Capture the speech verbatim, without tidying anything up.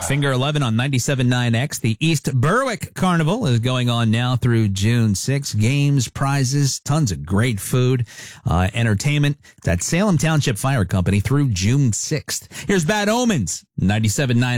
Finger eleven on ninety-seven point nine X. The East Berwick Carnival is going on now through June sixth. Games, prizes, tons of great food, uh, entertainment. It's at Salem Township Fire Company through June sixth. Here's Bad Omens, ninety-seven point nine